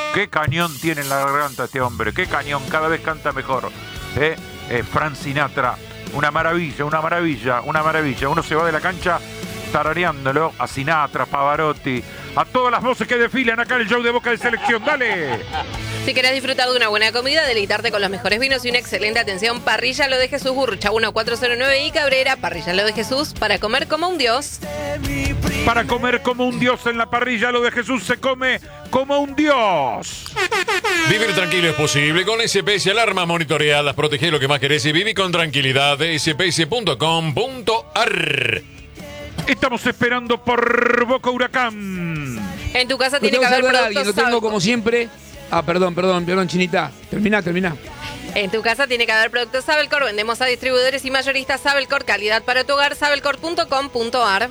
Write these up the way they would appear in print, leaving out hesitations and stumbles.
Qué cañón tiene en la garganta este hombre, qué cañón, cada vez canta mejor. Frank Sinatra, una maravilla, una maravilla, una maravilla. Uno se va de la cancha tarareándolo a Sinatra, Pavarotti, a todas las voces que desfilan acá en el show de Boca de Selección. ¡Dale! Si querés disfrutar de una buena comida, deleitarte con los mejores vinos y una excelente atención, Parrilla Lo de Jesús, Burrucha 1409 y Cabrera. Parrilla Lo de Jesús, para comer como un dios. Para comer como un dios en la parrilla, Lo de Jesús se come como un dios. Vivir tranquilo es posible. Con SPS Alarmas monitoreadas, protege lo que más querés y viví con tranquilidad. sps.com.ar. Estamos esperando por Boca Huracán. En tu casa tiene que haber productos Lo tengo como siempre. Perdón, Chinita. Termina. En tu casa tiene que haber productos Sabelcor. Vendemos a distribuidores y mayoristas Sabelcor. Calidad para tu hogar. Sabelcor.com.ar.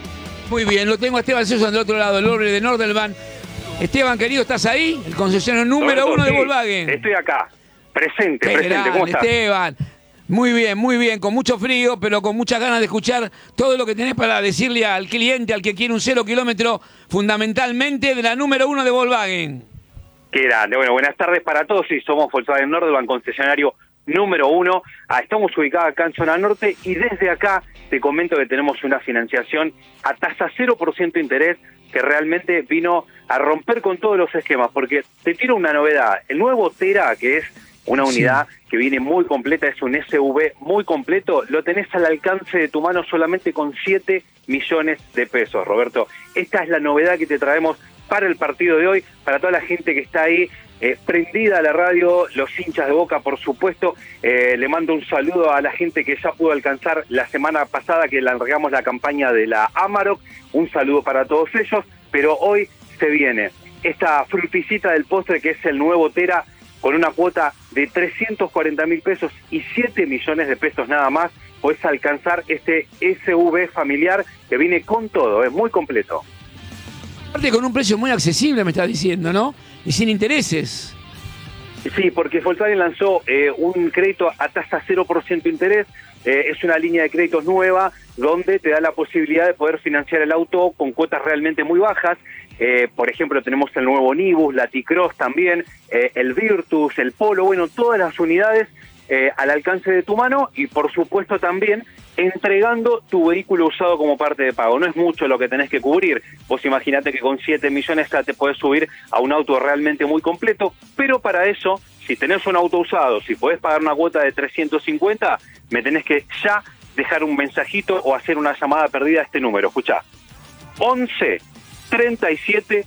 Muy bien, lo tengo a Esteban Sosa del otro lado, el hombre de Nordelvan. Esteban, querido, ¿estás ahí? El concesionario número 1 de Volkswagen. Estoy acá, presente. ¿Cómo estás? Esteban, muy bien, con mucho frío, pero con muchas ganas de escuchar todo lo que tenés para decirle al cliente, al que quiere un 0 kilómetro, fundamentalmente de la número 1 de Volkswagen. Qué grande. Bueno, buenas tardes para todos. Sí, somos Volkswagen Nordelvan, concesionario número 1. Estamos ubicados acá en Zona Norte y desde acá te comento que tenemos una financiación a tasa 0% de interés que realmente vino a romper con todos los esquemas, porque te tiro una novedad. El nuevo Tera, que es una unidad que viene muy completa, es un SUV muy completo, lo tenés al alcance de tu mano solamente con 7 millones de pesos, Roberto. Esta es la novedad que te traemos para el partido de hoy, para toda la gente que está ahí prendida a la radio, los hinchas de Boca, por supuesto. Le mando un saludo a la gente que ya pudo alcanzar la semana pasada que largamos la campaña de la Amarok. Un saludo para todos ellos, pero hoy se viene esta frutillita del postre que es el nuevo Tera con una cuota de 340.000 pesos y 7 millones de pesos nada más. Podés alcanzar este SUV familiar que viene con todo, es muy completo. Aparte con un precio muy accesible, me estás diciendo, ¿no? Y sin intereses. Sí, porque Volkswagen lanzó un crédito a tasa 0% de interés. Es una línea de créditos nueva donde te da la posibilidad de poder financiar el auto con cuotas realmente muy bajas. Por ejemplo, tenemos el nuevo Nibus, la T-Cross también, el Virtus, el Polo, bueno, todas las unidades al alcance de tu mano y por supuesto también entregando tu vehículo usado como parte de pago. No es mucho lo que tenés que cubrir. Vos imaginate que con 7 millones ya te podés subir a un auto realmente muy completo, pero para eso, si tenés un auto usado, si podés pagar una cuota de 350, me tenés que ya dejar un mensajito o hacer una llamada perdida a este número. Escuchá, 11 37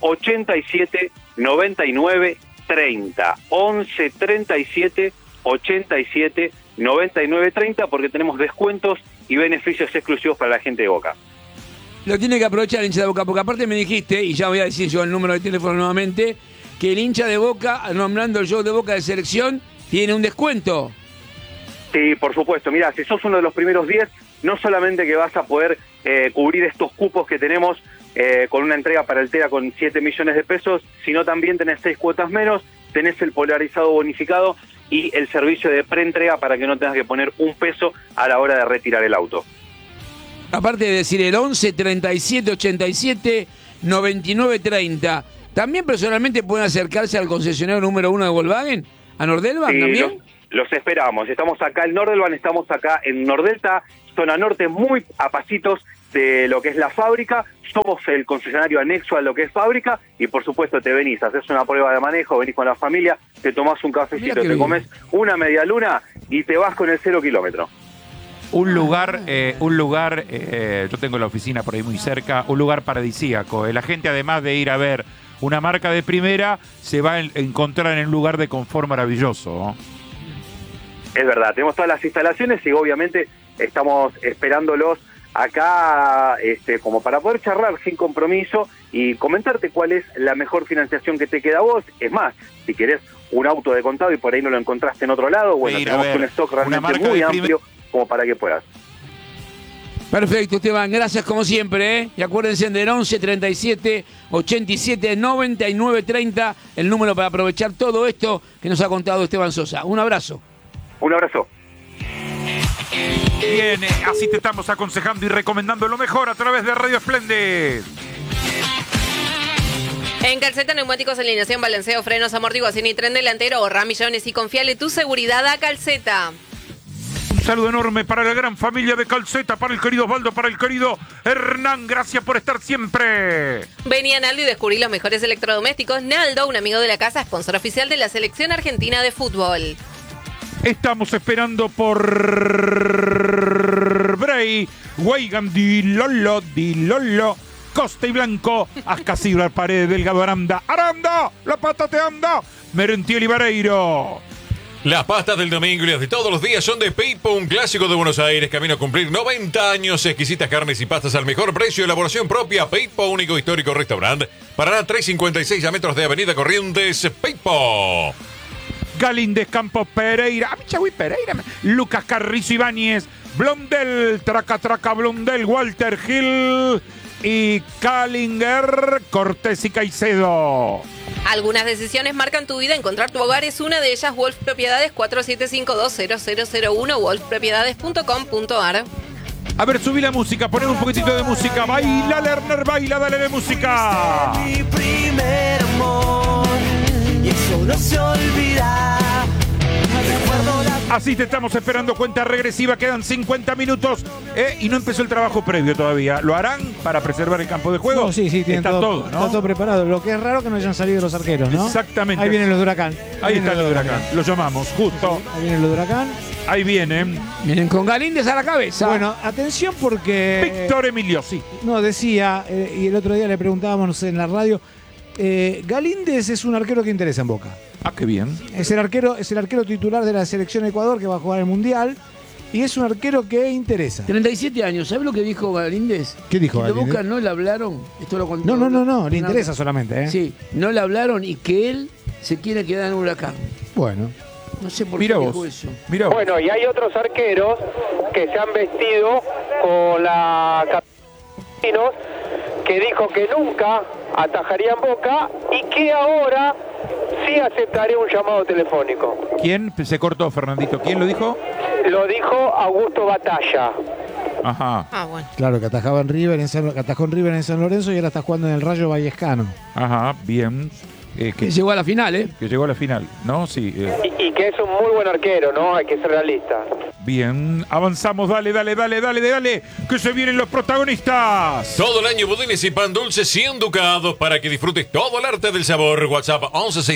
87 99 30. 11 37 87 99 30 porque tenemos descuentos y beneficios exclusivos para la gente de Boca. Lo tiene que aprovechar el hincha de Boca, porque aparte me dijiste, y ya voy a decir yo el número de teléfono nuevamente, que el hincha de Boca, nombrando el show de Boca de Selección, tiene un descuento. Sí, por supuesto. Mirá, si sos uno de los primeros 10, no solamente que vas a poder cubrir estos cupos que tenemos con una entrega para el Tera con 7 millones de pesos, sino también tenés 6 cuotas menos, tenés el polarizado bonificado y el servicio de preentrega para que no tengas que poner un peso a la hora de retirar el auto. Aparte de decir el 11 37 87 99 30, ¿también personalmente pueden acercarse al concesionario número 1 de Volkswagen? ¿A Nordelvan sí, también? Los esperamos. Estamos acá en Nordelvan, estamos acá en Nordelta, zona norte, muy a pasitos de lo que es la fábrica. Somos el concesionario anexo a lo que es fábrica y por supuesto te venís, haces una prueba de manejo, venís con la familia, te tomás un cafecito, te comes una media luna y te vas con el 0 kilómetro. Un lugar, yo tengo la oficina por ahí muy cerca, un lugar paradisíaco. La gente, además de ir a ver una marca de primera, se va a encontrar en un lugar de confort maravilloso, ¿no? Es verdad, tenemos todas las instalaciones y obviamente estamos esperándolos acá como para poder charlar sin compromiso y comentarte cuál es la mejor financiación que te queda a vos. Es más, si querés un auto de contado y por ahí no lo encontraste en otro lado, bueno, tenemos un stock realmente muy amplio como para que puedas. Perfecto, Esteban, gracias como siempre, ¿eh? Y acuérdense del 11 37 87 99 30, el número para aprovechar todo esto que nos ha contado Esteban Sosa. Un abrazo. Un abrazo. Bien, así te estamos aconsejando y recomendando lo mejor a través de Radio Splendid. En Calceta, neumáticos, alineación, balanceo, frenos, amortiguación y tren delantero. Ahorra millones y confiale tu seguridad a Calceta. Un saludo enorme para la gran familia de Calceta, para el querido Osvaldo, para el querido Hernán. Gracias por estar siempre. Vení a Naldo y descubrí los mejores electrodomésticos. Naldo, un amigo de la casa, sponsor oficial de la selección argentina de fútbol. Estamos esperando por Bray, Weigan, Di Lolo, Costa y Blanco, Ascasibra, Paredes, Delgado, Aranda, la pata te anda, Merentiel y Vareiro. Las pastas del domingo y las de todos los días son de Peipo, un clásico de Buenos Aires, camino a cumplir 90 años, exquisitas carnes y pastas al mejor precio, elaboración propia, Peipo, único histórico restaurante, Paraná 356 a metros de Avenida Corrientes, Peipo. Galíndez, Campos, Pereira, Pereira, Lucas Carrizo Ibáñez, Blondel, Traca, Blondel, Walter Hill y Callinger, Cortés y Caicedo. Algunas decisiones marcan tu vida. Encontrar tu hogar es una de ellas. Wolf Propiedades 47520001, wolfpropiedades.com.ar. A ver, subí la música, poner un poquitito de música. Baila, Lerner, baila, dale de música. Mi primer amor, y eso no se olvida. Recuerdo la... Así te estamos esperando, cuenta regresiva, quedan 50 minutos y no empezó el trabajo previo todavía. ¿Lo harán para preservar el campo de juego? No, sí, tienen está todo, ¿no? Está todo preparado. Lo que es raro que no hayan salido los arqueros, ¿no? Exactamente. Ahí vienen los de Huracán. Ahí están los de Huracán. Los llamamos, justo. Ahí vienen los de Huracán. Ahí vienen. Vienen con Galíndez a la cabeza. Bueno, atención porque... Víctor Emilio, sí. No, decía, y el otro día le preguntábamos en la radio, Galíndez es un arquero que interesa en Boca. Ah, qué bien. Es el arquero titular de la selección de Ecuador que va a jugar el Mundial y es un arquero que interesa. 37 años. ¿Sabes lo que dijo Galíndez? ¿Qué dijo que de Galíndez? Boca no le hablaron. Esto lo contó. No, le interesa solamente, ¿eh? Sí, no le hablaron y que él se quiere quedar en Huracán. Bueno. No sé por Mira qué vos. dijo eso. Mira vos. Bueno, y hay otros arqueros que se han vestido con la Capitalinos, que dijo que nunca atajarían Boca y que ahora sí aceptaría un llamado telefónico. ¿Quién? Se cortó, Fernandito. ¿Quién lo dijo? Lo dijo Augusto Batalla. Ajá, Ah, bueno. Claro, que atajó en River en San Lorenzo y ahora está jugando en el Rayo Vallecano. ajá, bien. Que llegó a la final, ¿eh? Que llegó a la final, ¿no? Sí. Y que es un muy buen arquero, ¿no? Hay que ser realista. Bien, avanzamos, dale, que se vienen los protagonistas. Todo el año budines y pan dulce 100 ducados para que disfrutes todo el arte del sabor. WhatsApp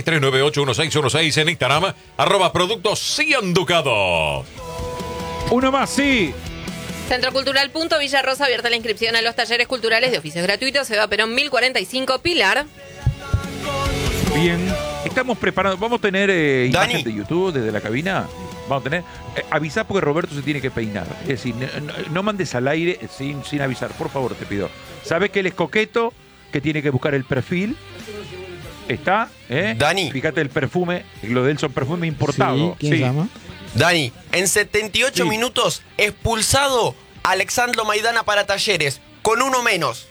1163981616 en Instagram, @productos 100 ducados. Uno más, sí. Centro Cultural Punto Villa Rosa, abierta la inscripción a los talleres culturales de oficios gratuitos. Eva Perón 1045, Pilar. Bien, estamos preparados. Vamos a tener imagen de YouTube desde la cabina. Vamos a tener. Avisá porque Roberto se tiene que peinar. Es decir, no mandes al aire sin avisar, por favor, te pido. Sabes que él es coqueto, que tiene que buscar el perfil. ¿Está? Dani. Fíjate el perfume, lo de él son perfume importado. Sí, ¿quién llama? Dani, en 78 minutos expulsado Alexandro Maidana para Talleres, con uno menos.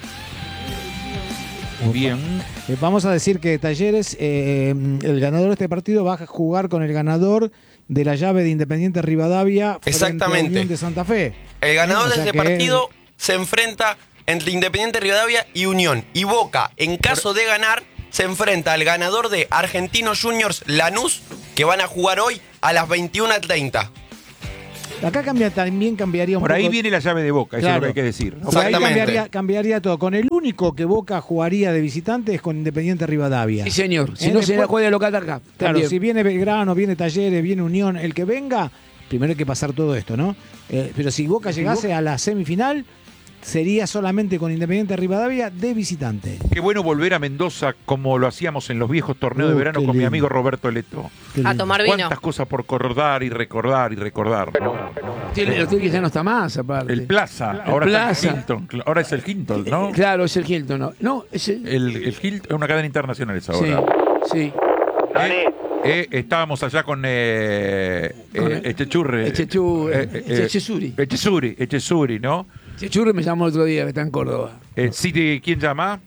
Bien. Vamos a decir que Talleres, el ganador de este partido va a jugar con el ganador de la llave de Independiente Rivadavia frente a Exactamente. Unión de Santa Fe. El ganador O de sea este que partido se enfrenta entre Independiente Rivadavia y Unión. Y Boca, en caso de ganar, se enfrenta al ganador de Argentinos Juniors Lanús, que van a jugar hoy a las 21:30. Acá también cambiaría un Por ahí poco. viene la llave de Boca, eso es lo que hay que decir, ¿no? O sea, ahí Exactamente. cambiaría todo. Con el único que Boca jugaría de visitante es con Independiente Rivadavia. Sí, señor. Si no, se Después- la juega de local acá. Claro, También. si viene Belgrano, viene Talleres, viene Unión, el que venga, primero hay que pasar todo esto, ¿no? Pero si Boca llegase a la semifinal, sería solamente con Independiente Rivadavia de visitante. Qué bueno volver a Mendoza como lo hacíamos en los viejos torneos de verano qué con mi lindo. amigo Roberto Leto. Qué A lindo. tomar vino. Cuántas cosas por recordar y recordar. ¿No? El hotel que ya no está más, aparte. El Plaza, El ahora Plaza. está el Hilton. Ahora es el Hilton, ¿no? Claro, es el Hilton, ¿no? No, es el... El Hilton es una cadena internacional esa Sí, ahora. sí. Dani, Estábamos allá con Echechurri. Echezuri, ¿no? Churri me llamó el otro día, que está en Córdoba. Sí, ¿quién llama?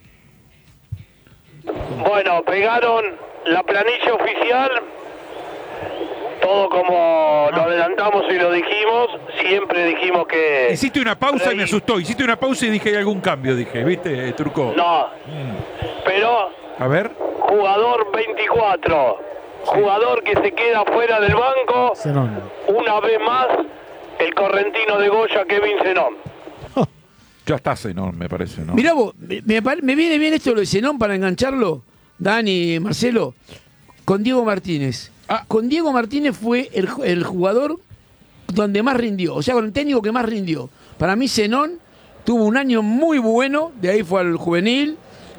bueno, pegaron la planilla oficial, todo como lo adelantamos y lo dijimos, siempre dijimos que... Hiciste una pausa y me asustó. Hiciste una pausa y dije, hay algún cambio, dije, ¿viste, Turco? No, pero A ver. Jugador 24. Jugador que se queda fuera del banco. Zenón. Una vez más, el correntino de Goya, Kevin Zenón. Ya está Zenón, me parece, ¿no? Mirá vos, me viene bien esto lo de Zenón para engancharlo, Dani, Marcelo, con Diego Martínez. Con Diego Martínez fue el jugador donde más rindió, o sea, con el técnico que más rindió. Para mí Zenón tuvo un año muy bueno, de ahí fue al juvenil,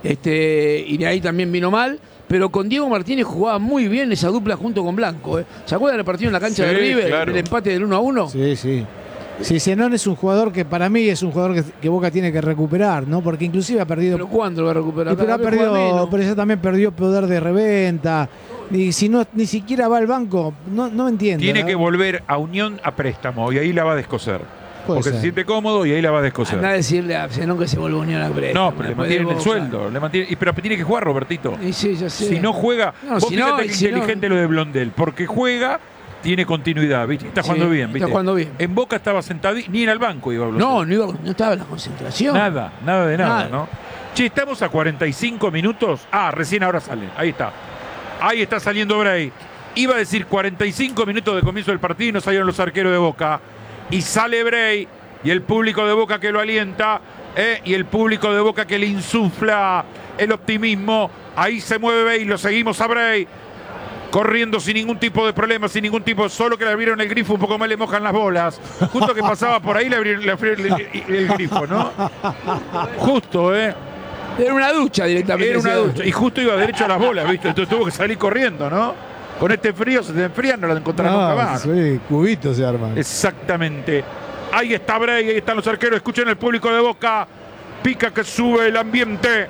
y de ahí también vino mal, pero con Diego Martínez jugaba muy bien esa dupla junto con Blanco. ¿Se acuerdan del partido en la cancha de River, claro. el empate del 1-1? Sí, sí. Sí, Zenón es un jugador que para mí es un jugador que Boca tiene que recuperar, ¿no? Porque inclusive ha perdido... ¿Pero cuándo lo va a recuperar? Pero ha perdido, pero ella también perdió poder de reventa. Y si no, ni siquiera va al banco, no entiendo. Tiene que volver a Unión a préstamo y ahí la va a descoser. Porque ser. se siente cómodo y ahí la va a descoser. Anda a decirle a Zenón que se vuelva a Unión a préstamo. No, pero le mantienen el sueldo. Pero tiene que jugar, Robertito. Y sí, ya sé. Si no juega, No, vos si fíjate no, que si inteligente lo de Blondel, porque juega, tiene continuidad, ¿viste? Está jugando bien, ¿viste? Está jugando bien. En Boca estaba sentado, ni en el banco iba Blondel. No estaba en la concentración. Nada de nada, ¿no? Che, estamos a 45 minutos. Recién ahora sale. Ahí está. Ahí está saliendo Bray. Iba a decir 45 minutos de comienzo del partido y no salieron los arqueros de Boca. Y sale Bray y el público de Boca que lo alienta, y el público de Boca que le insufla el optimismo. Ahí se mueve Bray, lo seguimos a Bray. Corriendo sin ningún tipo de problema, sin ningún tipo, solo que le abrieron el grifo un poco más, le mojan las bolas. Justo que pasaba por ahí le abrieron el grifo, ¿no? Justo, Era una ducha directamente. Era una ducha. Y justo iba derecho a las bolas, ¿viste? Entonces tuvo que salir corriendo, ¿no? Con este frío se te enfrían, no la encontrás nunca más. Sí, cubitos se arman. Exactamente. Ahí está Bray, ahí están los arqueros. Escuchen el público de Boca. Pica que sube el ambiente.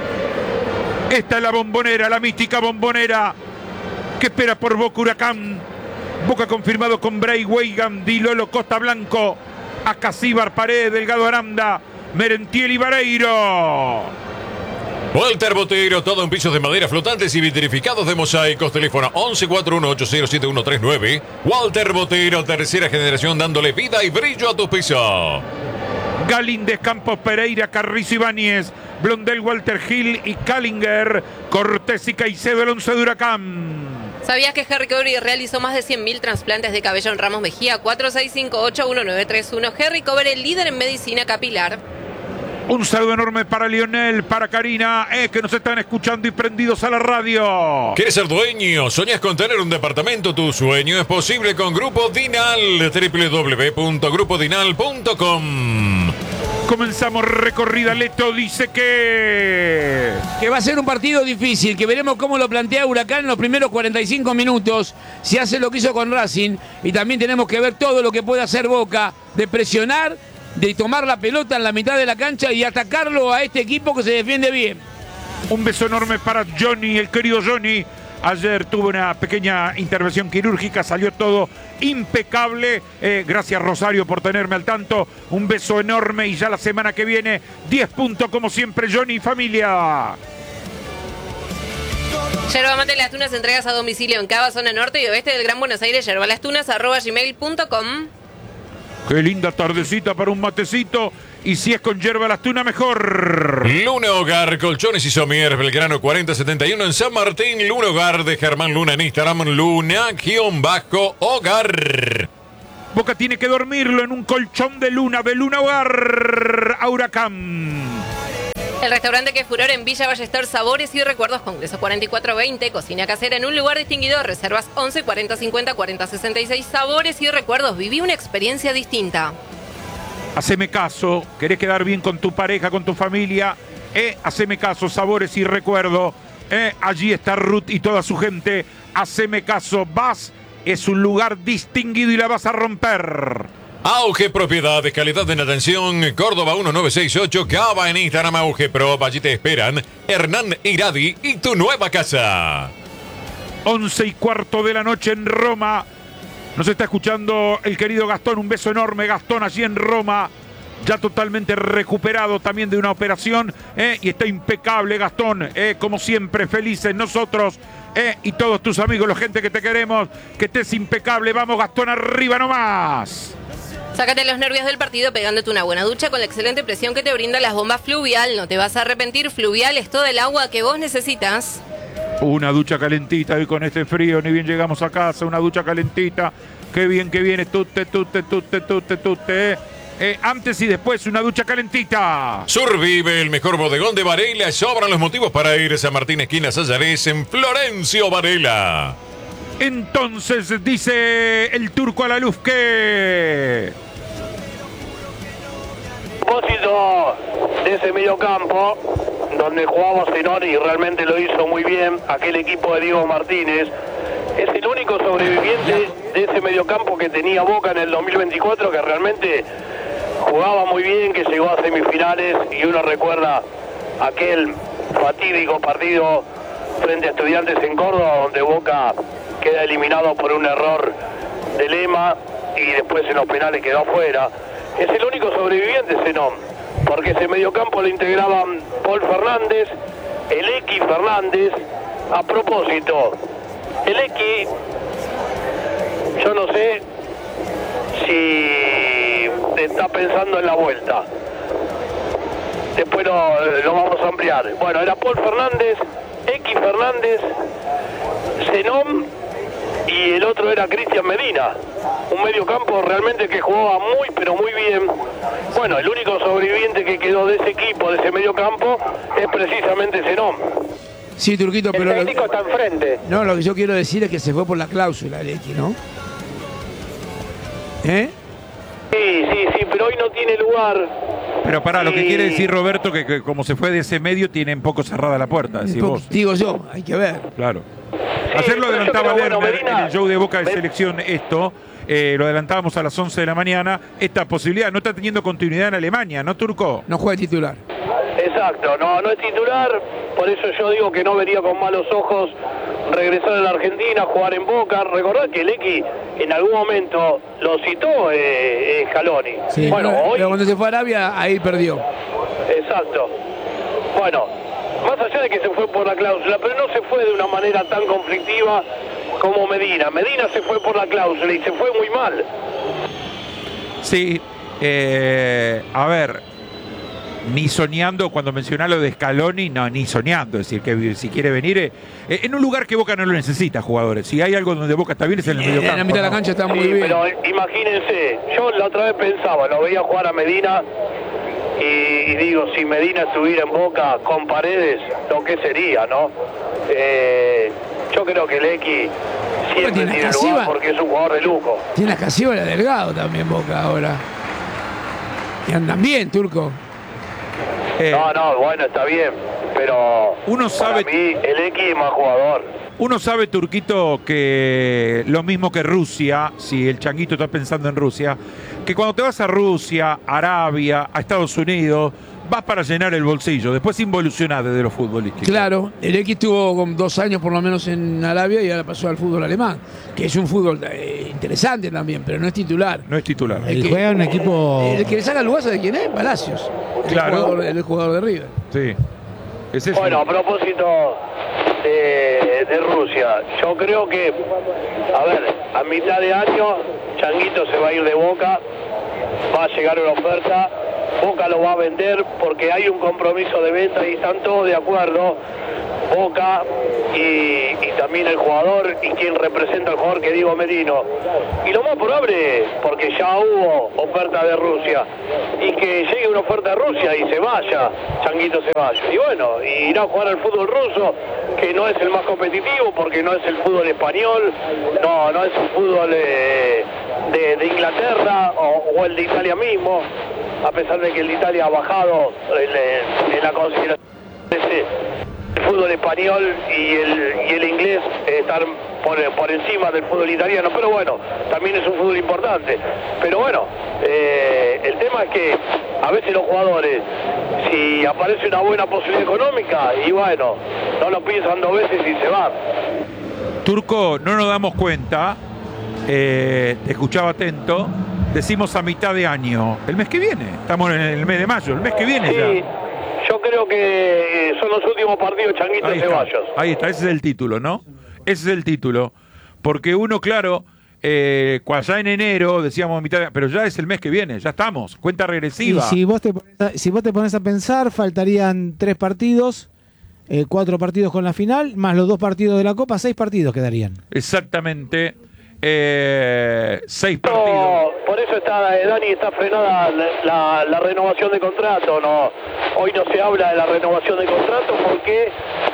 Esta es la Bombonera, la mística Bombonera. ¿Qué espera por Boca Huracán? Boca confirmado con Bray, Weigand, Di Lolo, Costa Blanco, Acasíbar, Paredes, Delgado Aranda, Merentiel y Vareiro. Walter Botero, todo en pisos de madera flotantes y vitrificados de mosaicos. Teléfono 1141807139. Walter Botero, tercera generación, dándole vida y brillo a tus pisos. Galíndez, Campos, Pereira, Carrizo, Ibáñez, Blondel, Walter Gil y Callinger, Cortés y Caicedo, el 11 de Huracán. ¿Sabías que Harry Covery realizó más de 100.000 trasplantes de cabello en Ramos Mejía? 46581931. Harry Covery, líder en medicina capilar. Un saludo enorme para Lionel, para Karina, que nos están escuchando y prendidos a la radio. ¿Quieres ser dueño? ¿Soñas con tener un departamento? Tu sueño es posible con Grupo Dinal. www.grupodinal.com. Comenzamos recorrida. Leto dice que va a ser un partido difícil, que veremos cómo lo plantea Huracán en los primeros 45 minutos, si hace lo que hizo con Racing, y también tenemos que ver todo lo que puede hacer Boca, de presionar, de tomar la pelota en la mitad de la cancha y atacarlo a este equipo que se defiende bien. Un beso enorme para Johnny, el querido Johnny. Ayer tuvo una pequeña intervención quirúrgica, salió todo impecable. Gracias, Rosario, por tenerme al tanto. Un beso enorme y ya la semana que viene 10 puntos como siempre, Johnny y familia. Yerba Mate Las Tunas, entregas a domicilio en Cava, zona norte y oeste del Gran Buenos Aires. yerbalastunas@gmail.com. Qué linda tardecita para un matecito. Y si es con yerba las tunas, mejor. Luna Hogar, Colchones y Somier, Belgrano 4071 en San Martín. Luna Hogar de Germán Luna en Instagram, Luna_Hogar. Boca tiene que dormirlo en un colchón de Luna Hogar a Huracán. El restaurante que furor en Villa Ballester, sabores y recuerdos, Congreso 4420, cocina casera en un lugar distinguido, reservas 11 40 50 40 66, sabores y recuerdos, viví una experiencia distinta. Haceme caso, querés quedar bien con tu pareja, con tu familia, haceme caso, sabores y recuerdos, allí está Ruth y toda su gente, haceme caso, vas, es un lugar distinguido y la vas a romper. Auge Propiedades, calidad en atención, Córdoba 1968, Cava en Instagram, Auge Pro, allí te esperan Hernán Iradi y tu nueva casa. 11:15 de la noche en Roma, nos está escuchando el querido Gastón, un beso enorme, Gastón, allí en Roma, ya totalmente recuperado también de una operación, y está impecable Gastón, como siempre, felices nosotros, y todos tus amigos, la gente que te queremos, que estés impecable, vamos Gastón, arriba nomás. Sácate los nervios del partido pegándote una buena ducha con la excelente presión que te brinda las bombas Fluvial. No te vas a arrepentir, Fluvial es todo el agua que vos necesitas. Una ducha calentita y con este frío, ni bien llegamos a casa, una ducha calentita. Qué bien que viene, tutte. Antes y después, una ducha calentita. Survive, el mejor bodegón de Varela. Sobran los motivos para ir a San Martín, esquina Sallarés, en Florencio Varela. Entonces dice el Turco a la luz que... Propósito de ese mediocampo donde jugaba Zenón y realmente lo hizo muy bien, aquel equipo de Diego Martínez, es el único sobreviviente de ese mediocampo que tenía Boca en el 2024, que realmente jugaba muy bien, que llegó a semifinales, y uno recuerda aquel fatídico partido frente a Estudiantes en Córdoba, donde Boca queda eliminado por un error de Lema y después en los penales quedó afuera. Es el único sobreviviente, Zenón, porque ese mediocampo lo integraban Paul Fernández, el X Fernández. A propósito, el X, yo no sé si está pensando en la vuelta. Después lo vamos a ampliar. Bueno, era Paul Fernández, X Fernández, Zenón y el otro era Cristian Medina. Un mediocampo realmente que jugaba muy pero muy bien. Bueno, el único sobreviviente que quedó de ese equipo, de ese mediocampo, es precisamente Zenón. Sí, Turquito, pero... El técnico está enfrente. No, lo que yo quiero decir es que se fue por la cláusula el X, ¿no? ¿Eh? Sí, pero hoy no tiene lugar. Pero pará, lo que quiere decir Roberto que como se fue de ese medio, tiene un poco cerrada la puerta, decís vos. Digo yo, hay que ver. Claro. Ayer lo adelantaba bueno, Lerner Medina, en el show de Boca de Selección esto. Lo adelantábamos a las 11 de la mañana. Esta posibilidad no está teniendo continuidad en Alemania, ¿no, Turco? No juega titular. Exacto, no es titular. Por eso yo digo que no vería con malos ojos regresar a la Argentina, jugar en Boca. Recordad que el X en algún momento lo citó Scaloni. Sí, bueno, hoy... pero cuando se fue a Arabia, ahí perdió. Exacto. Bueno, más allá de que se fue por la cláusula, pero no se fue de una manera tan conflictiva como Medina. Medina se fue por la cláusula y se fue muy mal. Sí, a ver, ni soñando, cuando mencionás lo de Scaloni, no, ni soñando, es decir, que si quiere venir, en un lugar que Boca no lo necesita, jugadores. Si hay algo donde Boca está bien es en el mediocampo. En la mitad de la cancha está muy bien. Pero imagínense, yo la otra vez pensaba, lo veía jugar a Medina y digo, si Medina estuviera en Boca con Paredes, lo que sería, ¿no? Yo creo que el X siempre tiene lugar porque es un jugador de lujo. Tiene a Casiva y a Delgado también Boca ahora. Y andan bien, Turco. No, bueno, está bien, pero uno sabe, para mí el X es más jugador. Uno sabe, Turquito, que lo mismo que Rusia, si el changuito está pensando en Rusia, que cuando te vas a Rusia, Arabia, a Estados Unidos, vas para llenar el bolsillo, después involucionás desde lo futbolístico. Claro, el X tuvo 2 años por lo menos en Arabia y ahora pasó al fútbol alemán, que es un fútbol interesante también, pero no es titular. No es titular. El juega un equipo... El que le saca el lugar, ¿de quién es? Palacios. Claro. El jugador de River. Sí. ¿Es eso? Bueno, a propósito de Rusia, yo creo que, a ver, a mitad de año, Changuito se va a ir de Boca, va a llegar una oferta, Boca lo va a vender porque hay un compromiso de venta y están todos de acuerdo, Boca y también el jugador y quien representa al jugador, que digo Merino. Y lo más probable, porque ya hubo oferta de Rusia, y que llegue una oferta de Rusia y se vaya, Changuito se vaya. Y bueno, irá a jugar al fútbol ruso, que no es el más competitivo porque no es el fútbol español, no es el fútbol de Inglaterra o el de Italia mismo, a pesar de que el de Italia ha bajado en la consideración el fútbol español y el inglés están por encima del fútbol italiano, pero bueno, también es un fútbol importante. Pero bueno, el tema es que a veces los jugadores, si aparece una buena posibilidad económica, y bueno, no lo piensan 2 veces y se van. Turco, no nos damos cuenta, te escuchaba atento, decimos a mitad de año, el mes que viene, estamos en el mes de mayo, el mes que viene sí. Ya. Yo creo que son los últimos partidos Changuito Ceballos. Ahí está, ese es el título, ¿no? Ese es el título. Porque uno, claro, Cuando ya en enero decíamos mitad, pero ya es el mes que viene, ya estamos, cuenta regresiva. Y si vos te pones a pensar, faltarían 3 partidos, 4 partidos con la final, más los 2 partidos de la Copa, 6 partidos quedarían. Exactamente. 6 partidos. Por eso Dani, está frenada la renovación de contrato. No, hoy no se habla de la renovación de contrato porque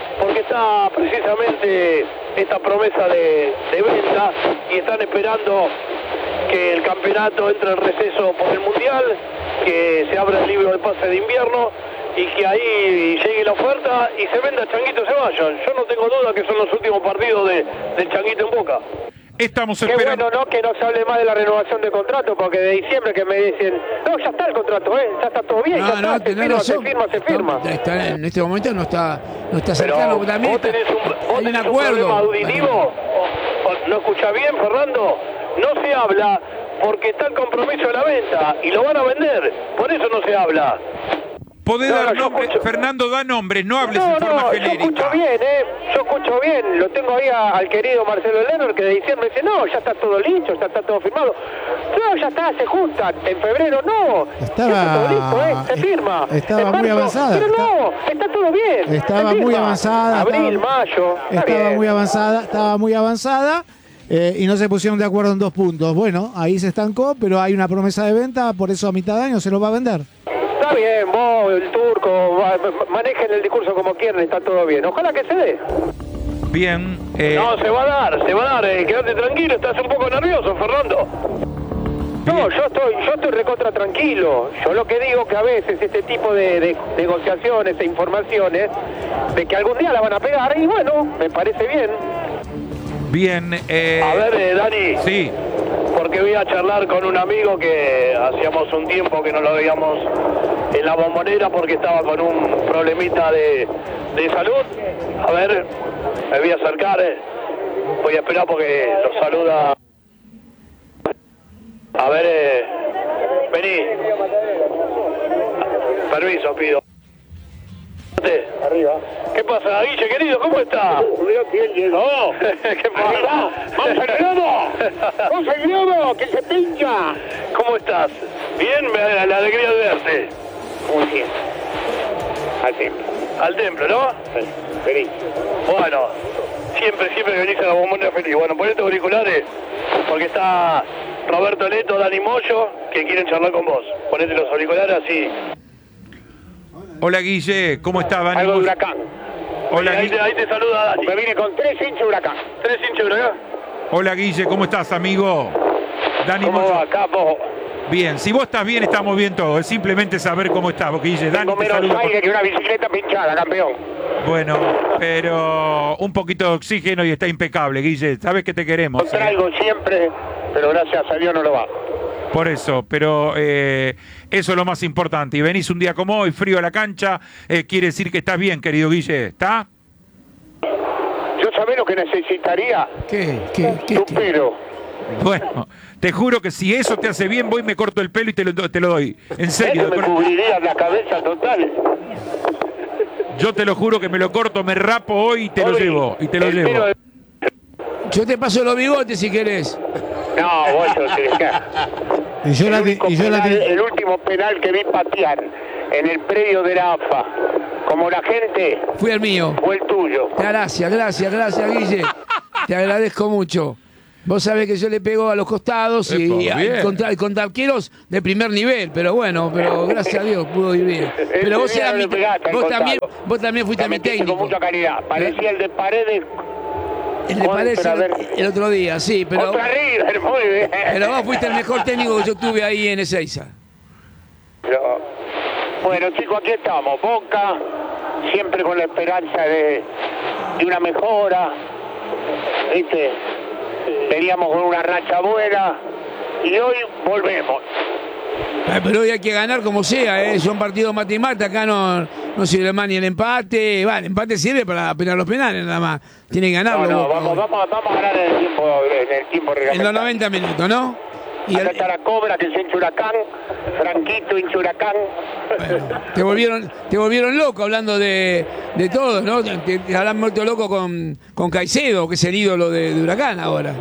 está precisamente esta promesa de venta y están esperando que el campeonato entre en receso por el Mundial, que se abra el libro de pase de invierno y que ahí llegue la oferta y se venda Changuito Ceballos. Yo no tengo duda que son los últimos partidos del Changuito en Boca. Estamos Qué esperando. bueno, ¿no? Que no se hable más de la renovación de contrato, porque de diciembre que me dicen, no, ya está el contrato, ya está todo bien, ya está, se firma. En este momento no está cercano. Pero También vos tenés hay un acuerdo. problema auditivo, ¿no escuchás bien, Fernando? No se habla porque está el compromiso de la venta y lo van a vender, por eso no se habla. Podés dar nombre, Fernando, da nombres, no hables en forma genérica. Yo escucho bien, yo escucho bien, lo tengo ahí al querido Marcelo Lerner que de diciembre dice, no, ya está todo listo, ya está todo firmado. No, ya está, se juntan, en febrero no, Estaba, ya está todo listo, se firma. Estaba muy avanzada. Pero no, está todo bien. Estaba muy avanzada. Abril, mayo. Estaba muy avanzada. Y no se pusieron de acuerdo en 2 puntos. Bueno, ahí se estancó, pero hay una promesa de venta, por eso a mitad de año se lo va a vender. Está bien, vos, el turco, manejen el discurso como quieran, está todo bien. Ojalá que se dé. Bien. No, se va a dar. Quédate tranquilo, estás un poco nervioso, Fernando. No, yo estoy recontra tranquilo. Yo lo que digo que a veces este tipo de negociaciones e informaciones, de que algún día la van a pegar, y bueno, me parece bien. Bien. A ver, Dani. Sí. Porque voy a charlar con un amigo que hacíamos un tiempo que no lo veíamos en la Bombonera porque estaba con un problemita de salud. A ver, me voy a acercar. Voy a esperar porque lo saluda. A ver, vení. Permiso, pido. Arriba. ¿Qué pasa, Guille, querido? ¿Cómo está? Bien, llegó. ¿Qué pasa? ¡Vamos al globo! ¡Vamos al globo! ¡Que se pincha! ¿Cómo estás? Bien, me da la alegría de verte. Muy bien. Al templo. Al templo, ¿no? Sí, feliz. Bueno, siempre venís a la Bombonera feliz. Bueno, ponete auriculares, porque está Roberto Leto, Dani Moyo, que quieren charlar con vos. Ponete los auriculares así. Hola, Guille, ¿cómo estás, Dani? Algo de Huracán. Hola, ahí te saluda Dani. Me vine con 3 hinchas de Huracán. 3 hinchas de Huracán. Hola, Guille, ¿cómo estás, amigo? Dani ¿Cómo Moyo. va, capo? Bien, si vos estás bien, estamos bien todos. Es simplemente saber cómo estás, porque Guille, Dani Tengo te menos saluda. aire que una bicicleta pinchada, campeón. Bueno, pero un poquito de oxígeno y está impecable, Guille. Sabes que te queremos. Lo traigo siempre, pero gracias a Dios no lo bajo. Por eso, pero eso es lo más importante. Y venís un día como hoy, frío a la cancha, quiere decir que estás bien, querido Guille. ¿Está? Yo sabés lo que necesitaría. ¿Qué? Tu pelo. Bueno, te juro que si eso te hace bien, voy y me corto el pelo y te lo doy. En serio. Eso me cubriría la cabeza total. Yo te lo juro que me lo corto, me rapo hoy y te lo llevo. Y te lo llevo. Yo te paso los bigotes si querés. No, vos lo tenés que... El último penal que vi patear en el predio de la AFA, como la gente, fue el mío. Fue el tuyo. Gracias, Guille. Te agradezco mucho. Vos sabés que yo le pego a los costados y contra arqueros de primer nivel, pero bueno, gracias a Dios pudo ir bien. Pero vos también fuiste mi técnico. Con mucha calidad. Parecía el de Paredes. El de Paredes el otro día, sí, pero. Otra River, muy bien. Pero vos fuiste el mejor técnico que yo tuve ahí en Ezeiza. Bueno, chicos, aquí estamos. Boca, siempre con la esperanza de una mejora. ¿Viste? Veníamos con una racha buena y hoy volvemos. Pero hoy hay que ganar como sea, son partidos mate y mate. Acá no sirve más ni el empate. El empate sirve para pegar los penales nada más. Tiene que ganarlo. Vamos a ganar en el tiempo reglamentario. En los 90 minutos, ¿no? Y acá está la Cobra, que es hincha Huracán. Franquito, hincha Huracán. Bueno, te volvieron loco hablando de todos, ¿no? Te habrán vuelto loco con Caicedo, que es el ídolo de Huracán ahora.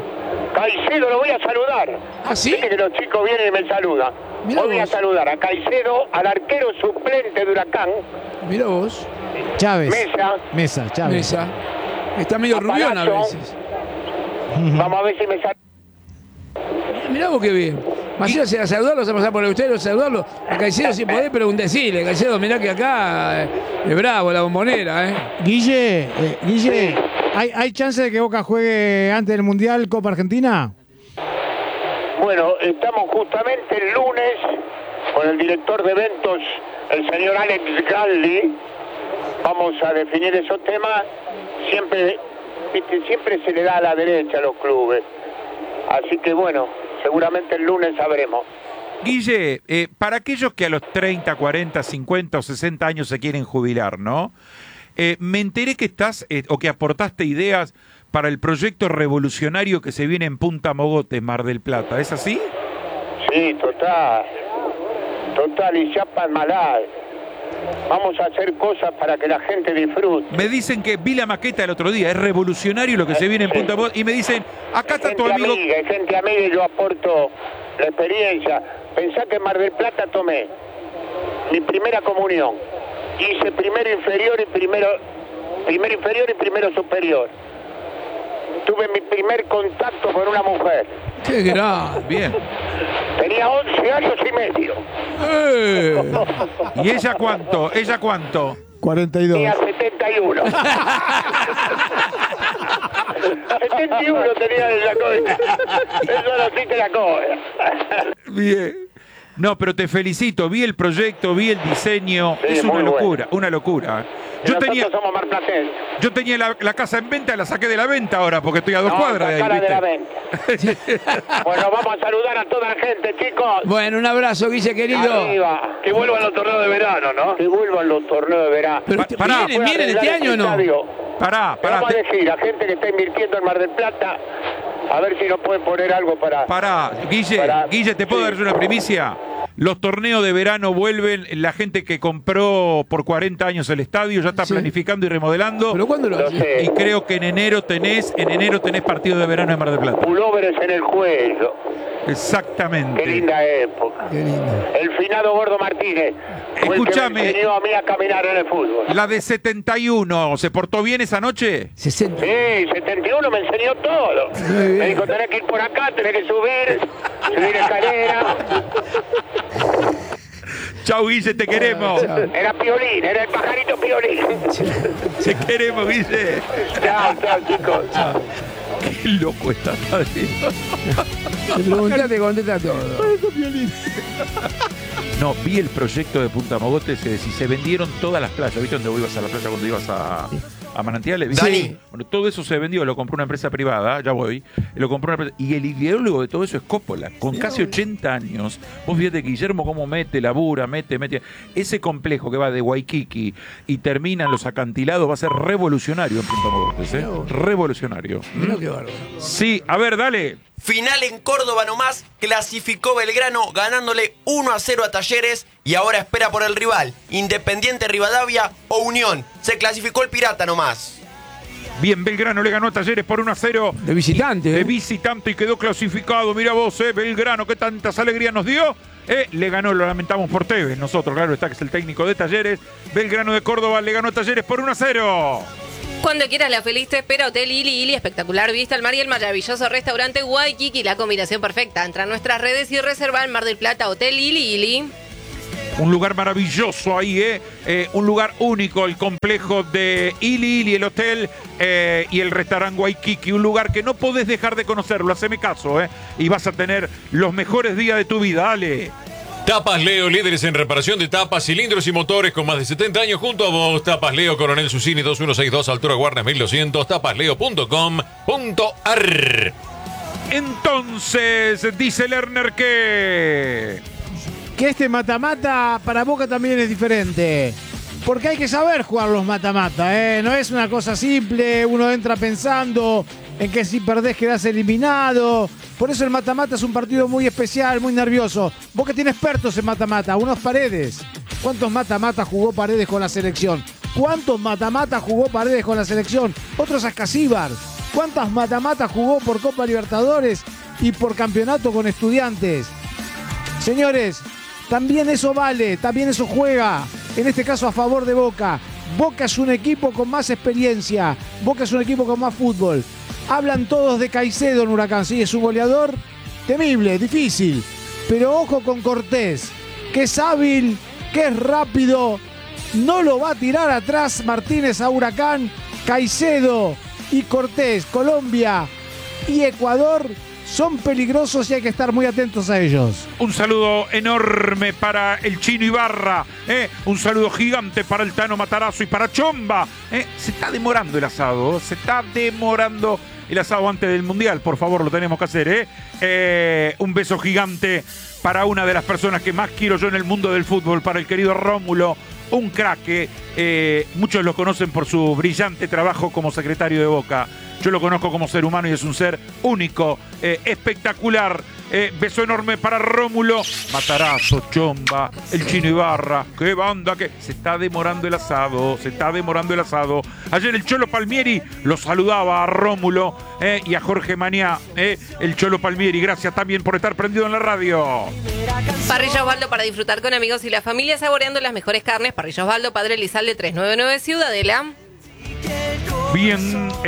Caicedo lo voy a saludar. ¿Ah, sí? Viste que los chicos vienen y me saludan. Mirá Hoy voy a vos. saludar a Caicedo, al arquero suplente de Huracán, Mirá vos. Chávez. Mesa. Chávez. Mesa. Está medio A rubión a Palazzo. veces. Vamos a ver si me saluda. Mirá vos qué bien. Macías se a saludarlo, se a pasar por ustedes, a saludarlo. A Caicedo si podés, pero un decirle. Caicedo, mirá que acá es bravo la bombonera, ¿eh? Guille, ¿hay chance de que Boca juegue antes del Mundial Copa Argentina? Bueno, estamos justamente el lunes con el director de eventos, el señor Alex Galli. Vamos a definir esos temas. Siempre se le da a la derecha a los clubes. Así que bueno, seguramente el lunes sabremos. Guille, para aquellos que a los 30, 40, 50 o 60 años se quieren jubilar, ¿no? Me enteré que estás o que aportaste ideas para el proyecto revolucionario que se viene en Punta Mogotes, Mar del Plata. ¿Es así? Sí, total, y Chapan Malay. Vamos a hacer cosas para que la gente disfrute. Me dicen que vi la maqueta el otro día, es revolucionario lo que se viene en Punta Mogotes, y me dicen, acá está tu amigo... Hay gente amiga y yo aporto la experiencia. Pensá que en Mar del Plata tomé mi primera comunión. Hice primero inferior y primero superior. Tuve mi primer contacto con una mujer. Qué grande. Bien. Tenía 11 años y medio. ¿Y ella cuánto? 42. Tenía 71. 71 tenía en la cola. Eso no existe la cola. Bien. No, pero te felicito, vi el proyecto, vi el diseño, Sí, es una muy locura, bueno. una locura. Nosotros somos marplatenses. Yo tenía la casa en venta, la saqué de la venta ahora porque estoy a 2 cuadras de ahí, sacara de la ¿viste? venta. Bueno, vamos a saludar a toda la gente, chicos. Bueno, un abrazo, Guille, querido. Arriba. Que vuelvan los torneos de verano, ¿no? Que vuelvan los torneos de verano. Pero Pará. ¿vienen este año o no? Pará. Vamos a decir a gente que está invirtiendo en Mar del Plata, a ver si nos pueden poner algo para... Pará, Guille, ¿te puedo dar una primicia? Los torneos de verano vuelven, la gente que compró por 40 años el estadio ya está planificando y remodelando. ¿Pero cuándo lo haces? Y creo que en enero tenés partido de verano en Mar del Plata. Pulóveres en el cuello. Exactamente. Qué linda época. Qué lindo. El finado Gordo Martínez fue el que Escuchame. me enseñó a mí a caminar en el fútbol. La de 71, ¿se portó bien esa noche? 60. Sí, 71 me enseñó todo. Me dijo, tenés que ir por acá, tenés que subir escalera. Chau, Guille, te queremos. Era Piolín, era el pajarito Piolín. Te queremos, Guille. Chao, chicos. Qué loco está, padre. Te preguntaste, te contesta todo. No, vi el proyecto de Punta Mogotes, si se vendieron todas las playas, ¿viste dónde ibas a la playa cuando ibas a Manantiales? ¿Viste? Dani. Bueno, todo eso se vendió, lo compró una empresa privada, ya voy, lo compró una empresa, y el ideólogo de todo eso es Coppola, con casi 80 años. Vos fíjate, Guillermo, cómo labura, mete. Ese complejo que va de Waikiki y termina en los acantilados va a ser revolucionario en Punta Mogotes, ¿eh? Revolucionario. Mirá qué bárbaro. Sí, a ver, dale. Final en Córdoba nomás, clasificó Belgrano ganándole 1-0 a Talleres y ahora espera por el rival, Independiente Rivadavia o Unión. Se clasificó el Pirata nomás. Bien, Belgrano le ganó a Talleres por 1-0. De visitante, De visitante y quedó clasificado. Mira vos, Belgrano, que tantas alegrías nos dio. Le ganó, lo lamentamos por Tevez. Nosotros, claro está, que es el técnico de Talleres. Belgrano de Córdoba le ganó a Talleres por 1-0. Cuando quieras, la feliz te espera Hotel Ili, espectacular vista al mar y el maravilloso restaurante Waikiki, la combinación perfecta. Entra a nuestras redes y reserva en Mar del Plata Hotel Ili. Un lugar maravilloso ahí, un lugar único, el complejo de Ili, el hotel y el restaurante Waikiki. Un lugar que no podés dejar de conocerlo, haceme caso, y vas a tener los mejores días de tu vida, dale. Tapas Leo, líderes en reparación de tapas, cilindros y motores con más de 70 años junto a vos. Tapas Leo, Coronel Susini 2162, altura Guarnes 1200, tapasleo.com.ar. Entonces, dice Lerner que este mata-mata para Boca también es diferente. Porque hay que saber jugar los mata-mata, ¿eh? No es una cosa simple, uno entra pensando en que si perdés quedás eliminado. Por eso el mata-mata es un partido muy especial, muy nervioso. Boca tiene expertos en mata-mata, unos Paredes. ¿Cuántos mata-mata jugó Paredes con la selección? ¿Cuántos mata-mata jugó Paredes con la selección? Otros Ascasíbar. ¿Cuántas matamatas jugó por Copa Libertadores y por campeonato con Estudiantes? Señores, también eso vale, también eso juega. En este caso a favor de Boca. Boca es un equipo con más experiencia. Boca es un equipo con más fútbol. Hablan todos de Caicedo en Huracán. Sí, es un goleador temible, difícil. Pero ojo con Cortés, que es hábil, que es rápido. No lo va a tirar atrás Martínez a Huracán. Caicedo y Cortés, Colombia y Ecuador son peligrosos y hay que estar muy atentos a ellos. Un saludo enorme para el Chino Ibarra, un saludo gigante para el Tano Matarazzo y para Chomba. Se está demorando el asado, se está demorando el asado antes del Mundial, por favor, lo tenemos que hacer. Un beso gigante para una de las personas que más quiero yo en el mundo del fútbol, para el querido Rómulo, un crack que muchos lo conocen por su brillante trabajo como secretario de Boca. Yo lo conozco como ser humano y es un ser único, espectacular. Beso enorme para Rómulo, Matarazzo, Chomba, el Chino Ibarra. ¡Qué banda! Que se está demorando el asado, se está demorando el asado. Ayer el Cholo Palmieri lo saludaba a Rómulo y a Jorge Maniá, el Cholo Palmieri. Gracias también por estar prendido en la radio. Parrilla Osvaldo para disfrutar con amigos y la familia saboreando las mejores carnes. Parrilla Osvaldo, Padre Elizalde 399 Ciudadela. Bien,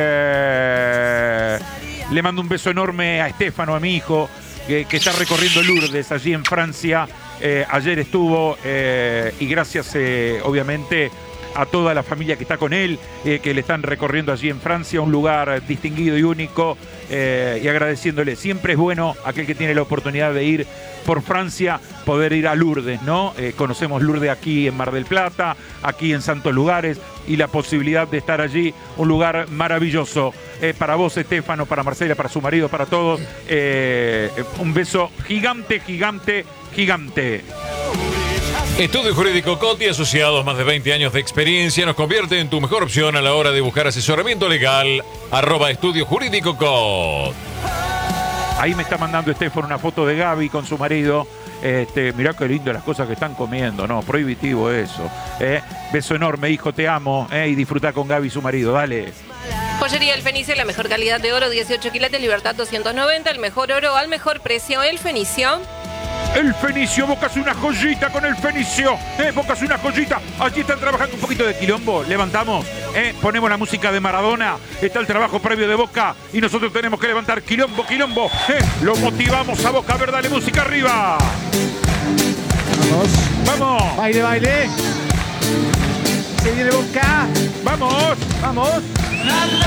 le mando un beso enorme a Estefano, a mi hijo, que está recorriendo Lourdes allí en Francia. Ayer estuvo y gracias obviamente a toda la familia que está con él, que le están recorriendo allí en Francia, un lugar distinguido y único, y agradeciéndole. Siempre es bueno aquel que tiene la oportunidad de ir por Francia, poder ir a Lourdes, ¿no? Conocemos Lourdes aquí en Mar del Plata, aquí en Santos Lugares, y la posibilidad de estar allí, un lugar maravilloso. Para vos, Estefano, para Marcela, para su marido, para todos, un beso gigante, gigante, gigante. Estudio Jurídico Coti, asociados, más de 20 años de experiencia, nos convierte en tu mejor opción a la hora de buscar asesoramiento legal. @Estudio Jurídico Coti. Ahí me está mandando Estefano una foto de Gaby con su marido. Mirá qué lindo las cosas que están comiendo, no, prohibitivo eso. Beso enorme, hijo, te amo, y disfruta con Gaby y su marido, dale. Joyería El Fenicio, la mejor calidad de oro, 18 quilates, Libertad 290, el mejor oro al mejor precio. El Fenicio. El Fenicio, Boca hace una joyita con el Fenicio. Boca hace una joyita. Allí están trabajando un poquito de quilombo. Levantamos, ponemos la música de Maradona. Está el trabajo previo de Boca y nosotros tenemos que levantar quilombo, quilombo. Lo motivamos a Boca. A ver, dale música arriba. Vamos. Vamos. Baile, baile. Se viene Boca. Vamos. Vamos.